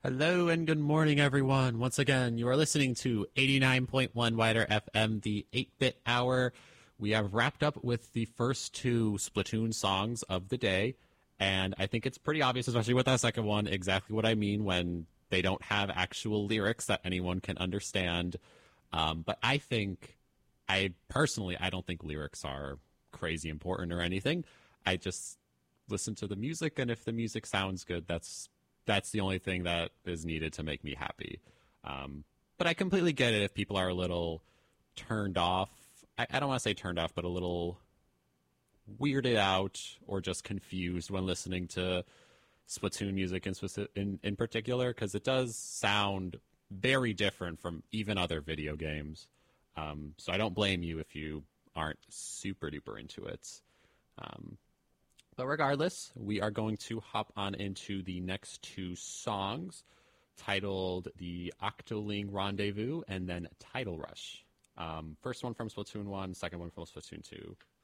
Hello and good morning, everyone. Once again, you are listening to 89.1 Wider FM, the 8-bit hour. We have wrapped up with the first two Splatoon songs of the day, and I think it's pretty obvious, especially with that second one, exactly what I mean when they don't have actual lyrics that anyone can understand. But I don't think lyrics are crazy important or anything. I just listen to the music, and if the music sounds good, that's the only thing that is needed to make me happy. But I completely get it if people are a little turned off. I don't want to say turned off, but a little weirded out or just confused when listening to Splatoon music in particular, because it does sound very different from even other video games. So I don't blame you if you aren't super duper into it. But regardless, we are going to hop on into the next two songs, titled The Octoling Rendezvous and then Title Rush. First one from Splatoon 1, second one from Splatoon 2.